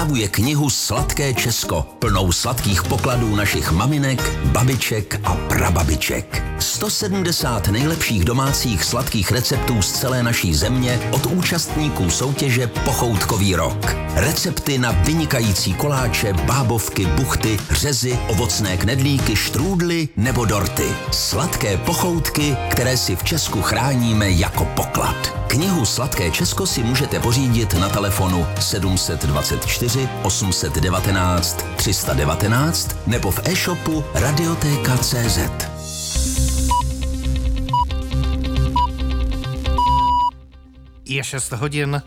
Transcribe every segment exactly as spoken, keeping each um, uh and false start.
připravuje knihu Sladké Česko, plnou sladkých pokladů našich maminek, babiček a prababiček. sto sedmdesát nejlepších domácích sladkých receptů z celé naší země od účastníků soutěže Pochoutkový rok. Recepty na vynikající koláče, bábovky, buchty, řezy, ovocné knedlíky, štrůdly nebo dorty. Sladké pochoutky, které si v Česku chráníme jako poklad. Knihu Sladké Česko si můžete pořídit na telefonu sedm dvacet čtyři osm set devatenáct tři sta devatenáct nebo v e-shopu radioteka tečka cé zet. Je šest hodin.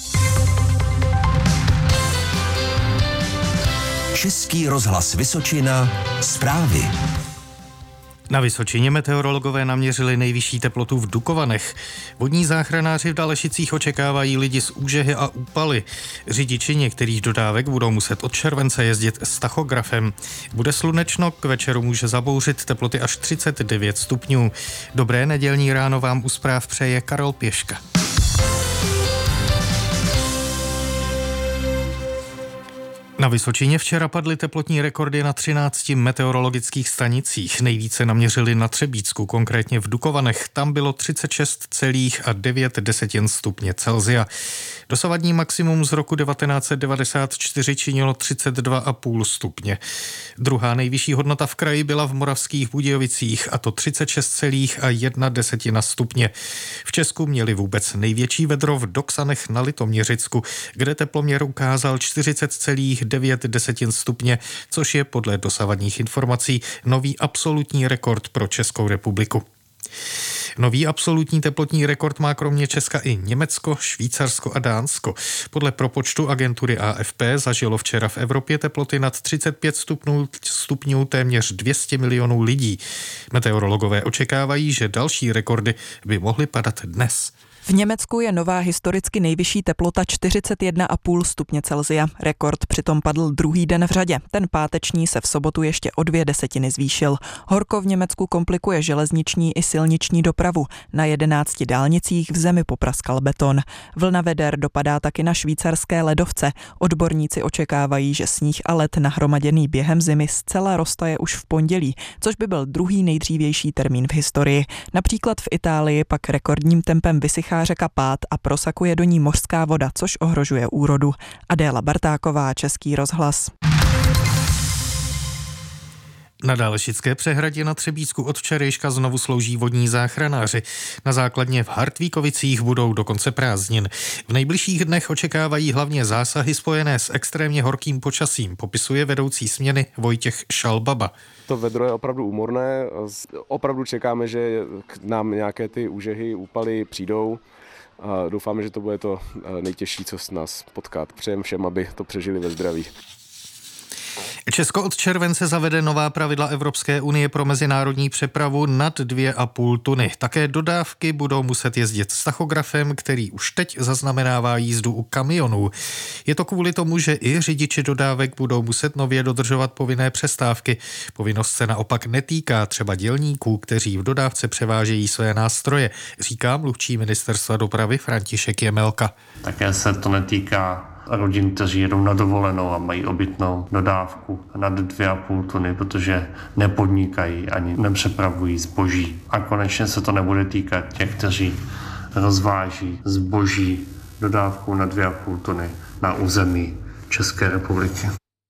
Český rozhlas Vysočina, zprávy. Na Vysočině meteorologové naměřili nejvyšší teplotu v Dukovanech. Vodní záchranáři v Dalešicích očekávají lidi z úžehy a úpaly. Řidiči některých dodávek budou muset od července jezdit s tachografem. Bude slunečno, k večeru může zabouřit, teploty až třicet devět stupňů. Dobré nedělní ráno vám u zpráv přeje Karel Pěška. Na Vysočině včera padly teplotní rekordy na třinácti meteorologických stanicích. Nejvíce naměřili na Třebíčsku, konkrétně v Dukovanech. Tam bylo třicet šest celá devět stupně Celsia. Dosavadní maximum z roku devatenáct set devadesát čtyři činilo třicet dva celá pět stupně. Druhá nejvyšší hodnota v kraji byla v Moravských Budějovicích, a to třicet šest celá jedna stupně. V Česku měli vůbec největší vedro v Doksanech na Litoměřicku, kde teploměr ukázal čtyřicet celá devět stupně, což je podle dosavadních informací nový absolutní rekord pro Českou republiku. Nový absolutní teplotní rekord má kromě Česka i Německo, Švýcarsko a Dánsko. Podle propočtu agentury A F P zažilo včera v Evropě teploty nad třicet pět stupňů, stupňů téměř dvě stě milionů lidí. Meteorologové očekávají, že další rekordy by mohly padat dnes. V Německu je nová historicky nejvyšší teplota čtyřicet jedna celá pět stupně Celsia. Rekord přitom padl druhý den v řadě. Ten páteční se v sobotu ještě o dvě desetiny zvýšil. Horko v Německu komplikuje železniční i silniční dopravu. Na jedenácti dálnicích v zemi popraskal beton. Vlna veder dopadá taky na švýcarské ledovce. Odborníci očekávají, že sníh a led nahromaděný během zimy zcela roztaje už v pondělí, což by byl druhý nejdřívější termín v historii. Například v Itálii pak rekordním tempem vysychá řeka Pád a prosakuje do ní mořská voda, což ohrožuje úrodu. Adéla Bartáková, Český rozhlas. Na Dalešické přehradě na Třebíčsku od včerejška znovu slouží vodní záchranáři. Na základně v Hartvíkovicích budou do konce prázdnin. V nejbližších dnech očekávají hlavně zásahy spojené s extrémně horkým počasím, popisuje vedoucí směny Vojtěch Šalbaba. To vedro je opravdu úmorné, opravdu čekáme, že k nám nějaké ty úžehy, úpaly přijdou. A doufáme, že to bude to nejtěžší, co s nás potká. Přejem všem, aby to přežili ve zdraví. Česko od července zavede nová pravidla Evropské unie pro mezinárodní přepravu nad dvě a půl tuny. Také dodávky budou muset jezdit s tachografem, který už teď zaznamenává jízdu u kamionů. Je to kvůli tomu, že i řidiči dodávek budou muset nově dodržovat povinné přestávky. Povinnost se naopak netýká třeba dělníků, kteří v dodávce převážejí své nástroje, říká mluvčí ministerstva dopravy František Jemelka. Také se to netýká rodin, kteří jedou na dovolenou a mají obytnou dodávku nad dvě a půl tuny, protože nepodnikají ani nepřepravují zboží. A konečně se to nebude týkat těch, kteří rozváží zboží dodávku na dvě a půl tuny na území České republiky.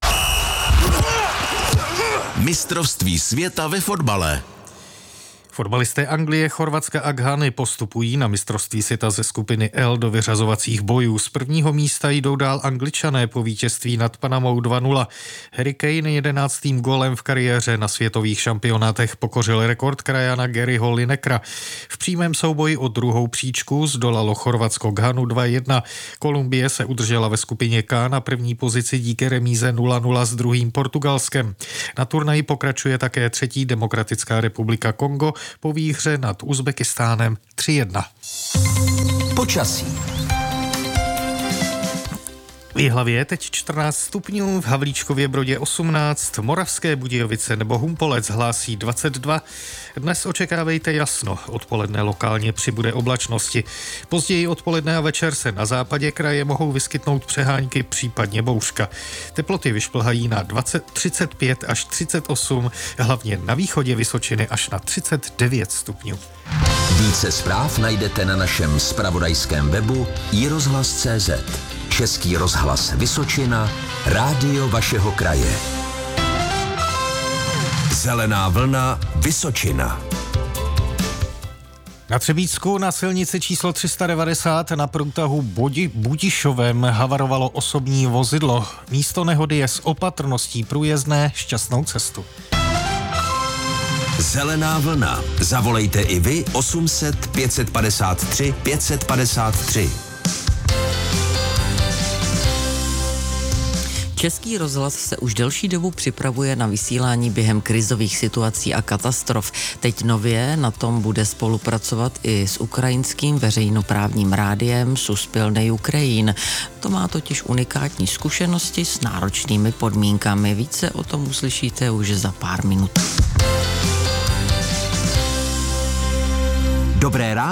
Mistrovství světa ve fotbale. Fotbalisté Anglie, Chorvatska a Ghany postupují na mistrovství světa ze skupiny L do vyřazovacích bojů. Z prvního místa jdou dál Angličané po vítězství nad Panamou dva nula. Harry Kane jedenáctým gólem v kariéře na světových šampionátech pokořil rekord krajana Garyho Linekera. V přímém souboji o druhou příčku zdolalo Chorvatsko Ghanu dva jedna. Kolumbie se udržela ve skupině K na první pozici díky remíze nula nula s druhým Portugalskem. Na turnaji pokračuje také třetí Demokratická republika Kongo po výhře nad Uzbekistánem tři jedna. Počasí. V Jihlavě je teď čtrnáct stupňů, v Havlíčkově Brodě osmnáct, Moravské Budějovice nebo Humpolec hlásí dvacet dva. Dnes očekávejte jasno, odpoledne lokálně přibude oblačnosti. Později odpoledne a večer se na západě kraje mohou vyskytnout přehánky, případně bouřka. Teploty vyšplhají na dvacet, třicet pět až třicet osm, hlavně na východě Vysočiny až na třicet devět stupňů. Více zpráv najdete na našem zpravodajském webu i rozhlas tečka cé zet. Český rozhlas Vysočina, rádio vašeho kraje. Zelená vlna Vysočina. Na Třebíčsku na silnici číslo tři sta devadesát na průtahu Bodi, Budišovem havarovalo osobní vozidlo. Místo nehody je s opatrností průjezdné, šťastnou cestu. Zelená vlna. Zavolejte i vy osm set pět padesát tři pět padesát tři. Český rozhlas se už delší dobu připravuje na vysílání během krizových situací a katastrof. Teď nově na tom bude spolupracovat i s ukrajinským veřejnoprávním rádiem Suspilnej Ukrajin. To má totiž unikátní zkušenosti s náročnými podmínkami. Více o tom uslyšíte už za pár minut. Dobré ráno.